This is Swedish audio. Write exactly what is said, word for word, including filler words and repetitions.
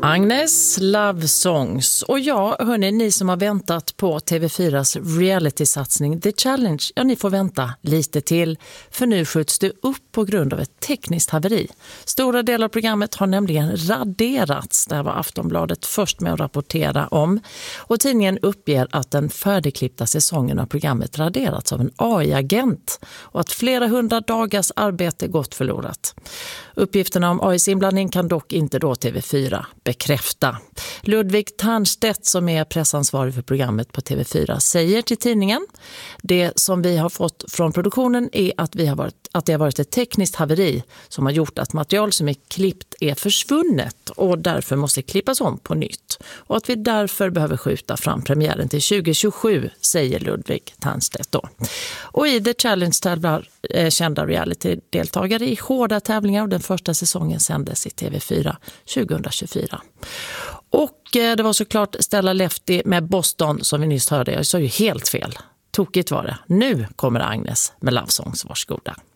Agnes Love Songs. Och ja, hörni, ni som har väntat på T V fyras reality-satsning The Challenge, ja, ni får vänta lite till. För nu skjuts det upp på grund av ett tekniskt haveri. Stora delar av programmet har nämligen raderats. Det var Aftonbladet först med att rapportera om. Och tidningen uppger att den färdigklippta säsongen av programmet raderats av en A I-agent och att flera hundra dagars arbete gått förlorat. Uppgifterna om A I:s inblandning kan dock inte då T V fyra bekräfta. Ludvig Ternstedt, som är pressansvarig för programmet på T V fyra, säger till tidningen: det som vi har fått från produktionen är att, vi har varit, att det har varit ett tekniskt haveri som har gjort att material som är klippt är försvunnet och därför måste klippas om på nytt. Och att vi därför behöver skjuta fram premiären till tjugo tjugosju, säger Ludvig Ternstedt då. Och i The Challenge tävlar eh, kända reality-deltagare i hårda tävlingar, och den första säsongen sändes i T V fyra tjugo tjugofyra. Och eh, det var såklart Stella Lefty med Boston som vi nyss hörde. Jag sa ju helt fel. Tokigt var det. Nu kommer Agnes med Love Songs, varsågoda.